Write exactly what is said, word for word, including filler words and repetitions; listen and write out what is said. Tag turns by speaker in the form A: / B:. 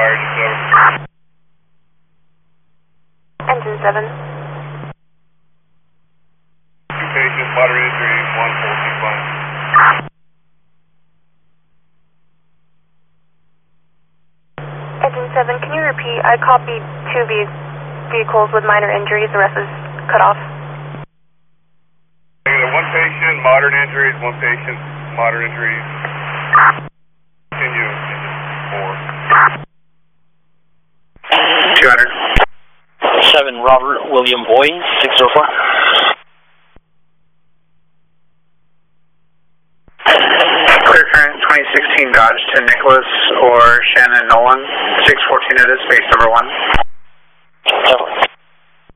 A: fire to seven.
B: Engine seven.
A: Two patients, moderate injuries, one full decline.
B: Engine seven, can you repeat? I copied two ve vehicles with minor injuries, the rest is cut off.
A: One patient, moderate injuries, one patient, moderate injuries. Continue, four.
C: two hundred.
D: seven, Robert William Boy, six oh four.
C: Clear current twenty sixteen Dodge to Nicholas or Shannon Nolan, six fourteen at his base number one.